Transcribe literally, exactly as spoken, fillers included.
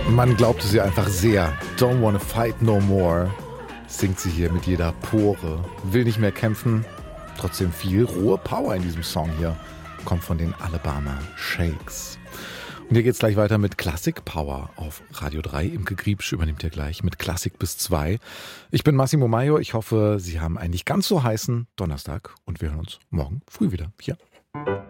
Man glaubt es ihr einfach sehr. Don't wanna fight no more, singt sie hier mit jeder Pore. Will nicht mehr kämpfen, trotzdem viel rohe Power in diesem Song hier. Kommt von den Alabama Shakes. Und hier geht's gleich weiter mit Klassik Power auf Radio drei. Imke Griebsch übernimmt ja gleich mit Klassik bis zwei. Ich bin Massimo Maio. Ich hoffe, Sie haben einen nicht ganz so heißen Donnerstag und wir hören uns morgen früh wieder hier.